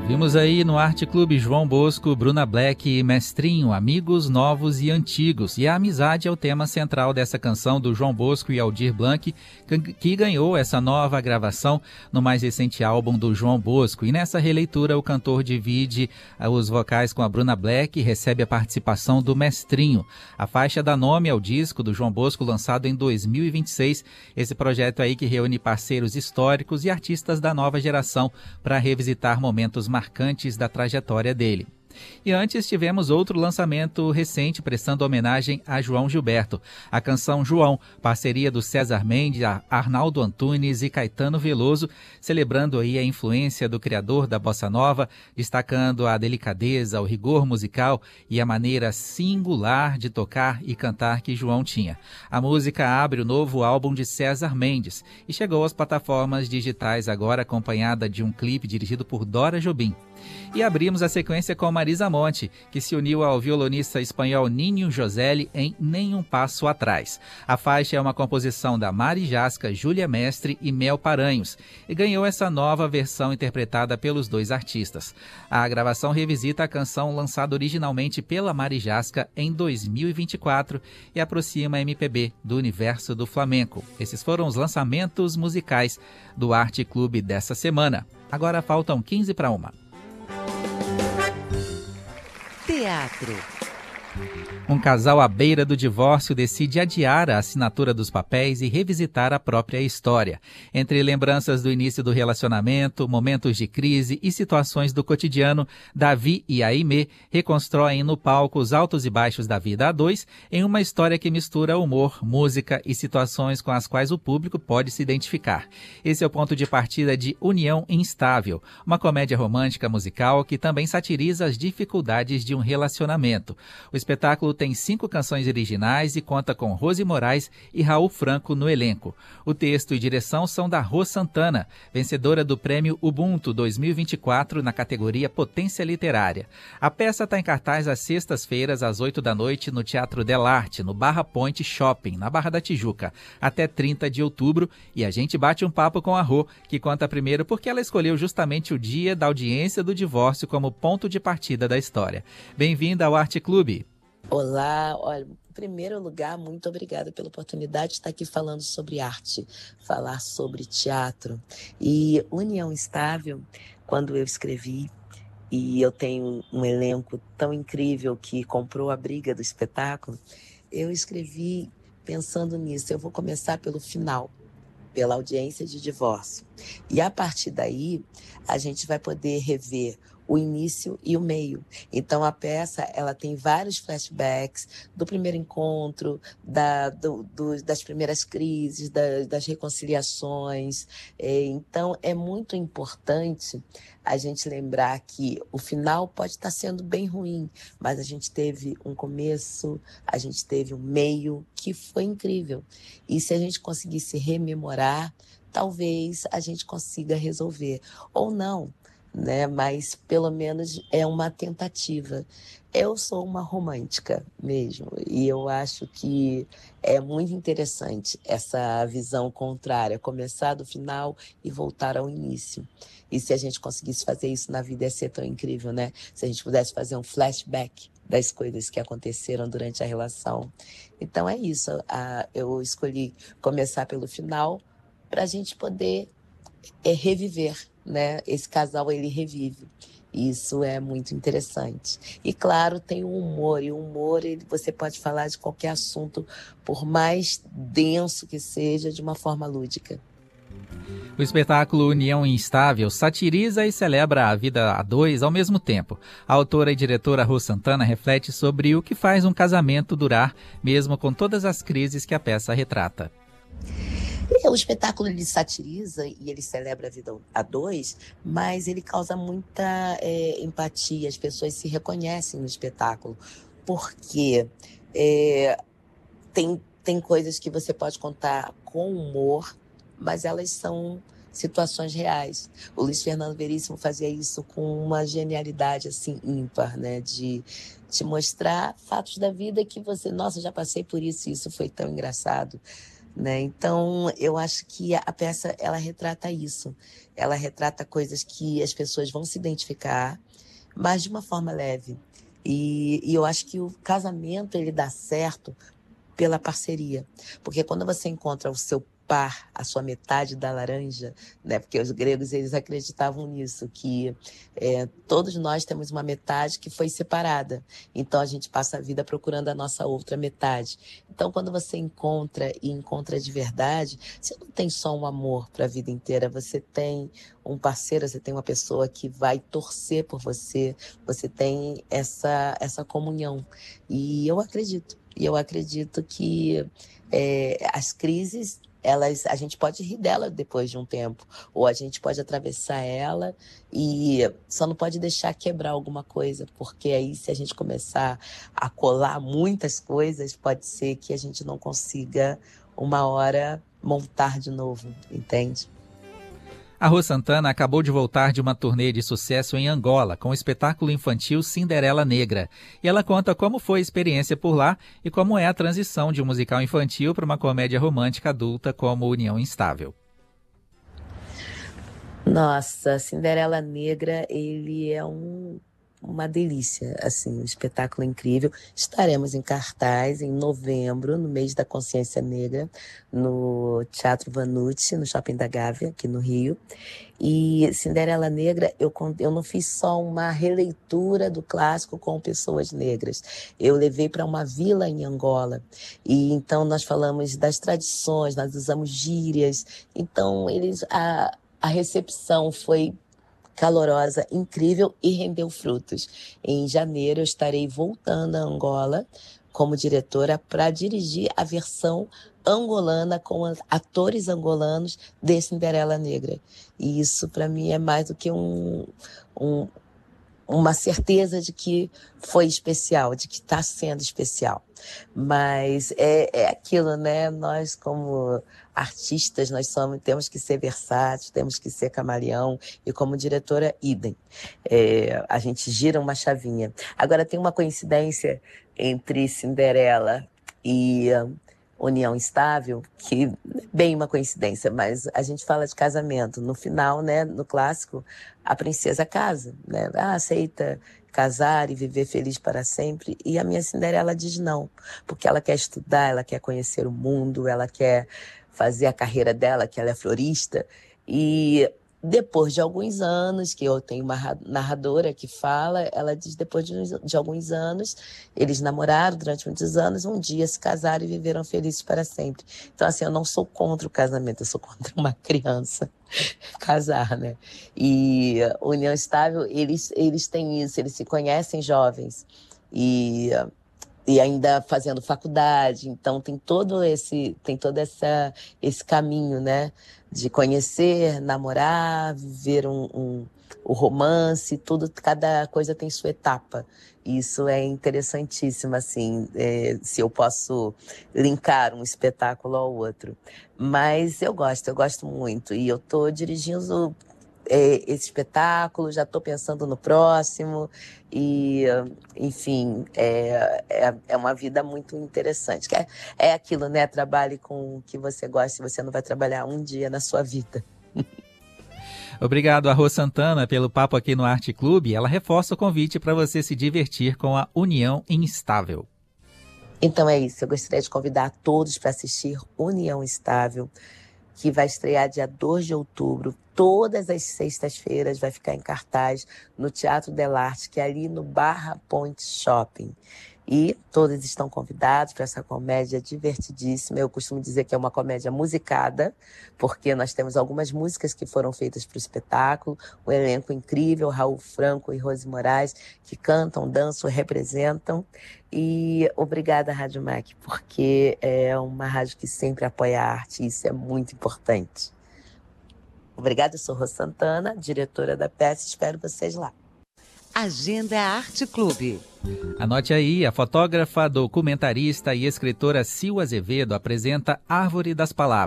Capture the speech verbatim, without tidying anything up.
Vimos aí no Arte Clube João Bosco, Bruna Black e Mestrinho, amigos novos e antigos. E a amizade é o tema central dessa canção do João Bosco e Aldir Blanc, que ganhou essa nova gravação no mais recente álbum do João Bosco. E nessa releitura o cantor divide os vocais com a Bruna Black e recebe a participação do Mestrinho. A faixa dá nome ao disco do João Bosco, lançado em dois mil e vinte e seis. Esse projeto aí que reúne parceiros históricos e artistas da nova geração para revisitar momentos marcantes da trajetória dele. E antes tivemos outro lançamento recente prestando homenagem a João Gilberto. A canção João, parceria do César Mendes, Arnaldo Antunes e Caetano Veloso, celebrando aí a influência do criador da Bossa Nova, destacando a delicadeza, o rigor musical e a maneira singular de tocar e cantar que João tinha. A música abre o novo álbum de César Mendes e chegou às plataformas digitais agora acompanhada de um clipe dirigido por Dora Jobim. E abrimos a sequência com Marisa Monte, que se uniu ao violonista espanhol Ninho Joselli em Nenhum Passo Atrás. A faixa é uma composição da Mari Jasca, Júlia Mestre e Mel Paranhos, e ganhou essa nova versão interpretada pelos dois artistas. A gravação revisita a canção lançada originalmente pela Mari Jasca em dois mil e vinte e quatro e aproxima a M P B do universo do flamenco. Esses foram os lançamentos musicais do Arte Clube dessa semana. Agora faltam quinze para uma. Teatro. Um casal à beira do divórcio decide adiar a assinatura dos papéis e revisitar a própria história. Entre lembranças do início do relacionamento, momentos de crise e situações do cotidiano, Davi e Aimee reconstroem no palco os altos e baixos da vida a dois em uma história que mistura humor, música e situações com as quais o público pode se identificar. Esse é o ponto de partida de União Instável, uma comédia romântica musical que também satiriza as dificuldades de um relacionamento. O espetáculo tem cinco canções originais e conta com Rose Moraes e Raul Franco no elenco. O texto e direção são da Rô Santana, vencedora do Prêmio Ubuntu dois mil e vinte e quatro na categoria Potência Literária. A peça está em cartaz às sextas-feiras, às oito da noite, no Teatro Del Arte, no Barra Point Shopping, na Barra da Tijuca, até trinta de outubro. E a gente bate um papo com a Rô, que conta primeiro porque ela escolheu justamente o dia da audiência do divórcio como ponto de partida da história. Bem-vinda ao Arte Clube. Olá, olha, em primeiro lugar, muito obrigada pela oportunidade de estar aqui falando sobre arte, falar sobre teatro. E União Estável, quando eu escrevi, e eu tenho um elenco tão incrível que comprou a briga do espetáculo, eu escrevi pensando nisso. Eu vou começar pelo final, pela audiência de divórcio. E a partir daí, a gente vai poder rever o início e o meio. Então, a peça ela tem vários flashbacks do primeiro encontro, da, do, do, das primeiras crises, da, das reconciliações. É, então, é muito importante a gente lembrar que o final pode estar sendo bem ruim, mas a gente teve um começo, a gente teve um meio que foi incrível. E se a gente conseguisse rememorar, talvez a gente consiga resolver. Ou não, né? Mas pelo menos é uma tentativa. Eu sou uma romântica mesmo, e eu acho que é muito interessante essa visão contrária, começar do final e voltar ao início. E se a gente conseguisse fazer isso na vida, ia ser tão incrível, né? Se a gente pudesse fazer um flashback das coisas que aconteceram durante a relação. Então é isso, eu escolhi começar pelo final para a gente poder é, reviver, né? Esse casal, ele revive. Isso é muito interessante. E claro, tem o humor, e o humor ele, você pode falar de qualquer assunto, por mais denso que seja, de uma forma lúdica. O espetáculo União Instável satiriza e celebra a vida a dois ao mesmo tempo. A autora e diretora Rô Santana reflete sobre o que faz um casamento durar, mesmo com todas as crises que a peça retrata. O espetáculo ele satiriza e ele celebra a vida a dois, mas ele causa muita é, empatia, as pessoas se reconhecem no espetáculo, porque é, tem, tem coisas que você pode contar com humor, mas elas são situações reais. O Luiz Fernando Veríssimo fazia isso com uma genialidade assim ímpar, né? De te mostrar fatos da vida que você, nossa, já passei por isso e isso foi tão engraçado. né? Então, eu acho que a peça, ela retrata isso. Ela retrata coisas que as pessoas vão se identificar, mas de uma forma leve. E, e eu acho que o casamento, ele dá certo pela parceria. Porque quando você encontra o seu par, a sua metade da laranja, né? Porque os gregos, eles acreditavam nisso, que é, todos nós temos uma metade que foi separada. Então, a gente passa a vida procurando a nossa outra metade. Então, quando você encontra e encontra de verdade, você não tem só um amor para a vida inteira, você tem um parceiro, você tem uma pessoa que vai torcer por você, você tem essa, essa comunhão. E eu acredito. E eu acredito que é, as crises, elas, a gente pode rir dela depois de um tempo, ou a gente pode atravessar ela e só não pode deixar quebrar alguma coisa, porque aí se a gente começar a colar muitas coisas, pode ser que a gente não consiga uma hora montar de novo, entende? A Rô Santana acabou de voltar de uma turnê de sucesso em Angola, com o espetáculo infantil Cinderela Negra. E ela conta como foi a experiência por lá e como é a transição de um musical infantil para uma comédia romântica adulta como União Instável. Nossa, Cinderela Negra, ele é um, uma delícia, assim, um espetáculo incrível. Estaremos em cartaz em novembro, no mês da Consciência Negra, no Teatro Vanucci, no Shopping da Gávea, aqui no Rio. E Cinderela Negra, eu, eu não fiz só uma releitura do clássico com pessoas negras. Eu levei para uma vila em Angola. E então nós falamos das tradições, nós usamos gírias. Então eles, a, a recepção foi calorosa, incrível e rendeu frutos. Em janeiro eu estarei voltando a Angola como diretora para dirigir a versão angolana com atores angolanos de Cinderela Negra. E isso para mim é mais do que um, um, uma certeza de que foi especial, de que está sendo especial. Mas é, é aquilo, né? Nós como artistas, nós somos, temos que ser versáteis, temos que ser camaleão, e como diretora, idem. É, a gente gira uma chavinha. Agora, tem uma coincidência entre Cinderela e uh, União Instável, que bem uma coincidência, mas a gente fala de casamento. No final, né, no clássico, a princesa casa, né? Ah, aceita casar e viver feliz para sempre. E a minha Cinderela diz não, porque ela quer estudar, ela quer conhecer o mundo, ela quer fazer a carreira dela, que ela é florista. E depois de alguns anos, que eu tenho uma narradora que fala, ela diz, depois de, de alguns anos, eles namoraram durante muitos anos, um dia se casaram e viveram felizes para sempre. Então, assim, eu não sou contra o casamento, eu sou contra uma criança casar, né? E União Estável, eles, eles têm isso, eles se conhecem jovens e... e ainda fazendo faculdade, então tem todo esse, tem todo essa, esse caminho, né? De conhecer, namorar, viver um, um, o romance, tudo, cada coisa tem sua etapa. Isso é interessantíssimo, assim, é, se eu posso linkar um espetáculo ao outro. Mas eu gosto, eu gosto muito. E eu estou dirigindo esse espetáculo, já estou pensando no próximo e, enfim, é, é, é uma vida muito interessante. É, é aquilo, né? Trabalhe com o que você gosta, você não vai trabalhar um dia na sua vida. Obrigado a Rô Santana pelo papo aqui no Arte Clube. Ela reforça o convite para você se divertir com a União Instável. Então é isso, eu gostaria de convidar a todos para assistir União Instável, que vai estrear dia dois de outubro, todas as sextas-feiras, vai ficar em cartaz no Teatro Del Arte, que é ali no Barra Point Shopping. E todos estão convidados para essa comédia divertidíssima. Eu costumo dizer que é uma comédia musicada, porque nós temos algumas músicas que foram feitas para o espetáculo, um elenco incrível, Raul Franco e Rose Moraes, que cantam, dançam, representam. E obrigada, Rádio Mac, porque é uma rádio que sempre apoia a arte, e isso é muito importante. Obrigada, eu sou Rô Santana, diretora da peça, espero vocês lá. Agenda Arte Clube. Anote aí, a fotógrafa, documentarista e escritora Sil Azevedo apresenta Árvore das Palavras.